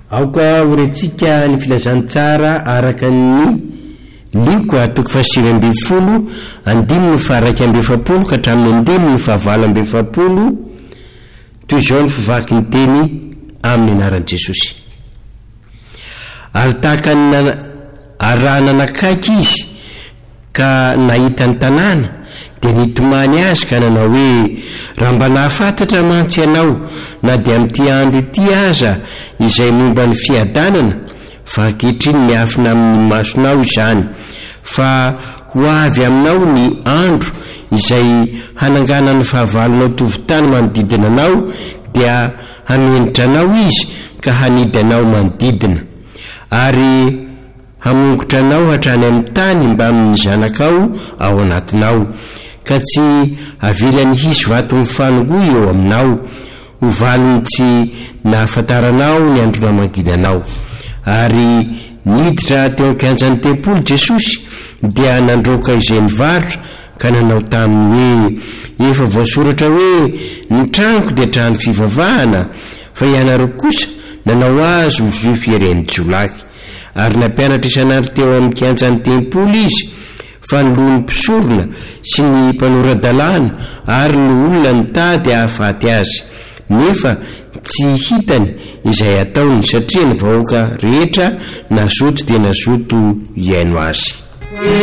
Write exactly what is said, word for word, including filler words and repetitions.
aoka orentsika ny filazany tsara araka ny liko atoko fasivy amby folo andimy ny faraiky amby efapolo ka hatramin'ny andimy ny fahavalo amby efapolo toy izao ny fivaky ny teny amin'ny anaran'i Jesosy. Ary tahaka ny araha nanakaiky izy ka nahita ny tanàna dia nitomany azy ka nanao hoe raha mba nahafantatra mantsy ianao na dia amin'ity andro ity aza izay momba ny fiadanana fa ankehitriny miafina amin'ny masonao izany, fa ho avy aminao ny andro izay hanangana ny fahavalonao tovitany manodidina anao dia hamenitra anao izy ka hanidanao manodidina ary hamongotra anao hatrany amin'ny tany mba amin'ny zanakao ao anatinao ka tsy avelany hisy vato mifanongoy eo aminao, ho valiny tsy nahafantaranao ny andro namanginanao. Ary niditra teo an-kianjan'ny tempolo Jesosy dia nandroka izay nivarotra ka nanao taminy hoe efa voasoratra hoe ny tranoko dia trano fivavahana, fa ianareo kosa nanao azy ho Juify iren'ny Jolaky. Ary nampianatra isan'andro teo amin'ny kianjan'ny tempolo izy, fa ny loha ny mpisorona sy ny mpanoradalàna ary ny olona nitady hahafaty azy, nefa tsy hitany izay ataony satria ny vahoaka rehetra nazoto dia nazoto iaino azy.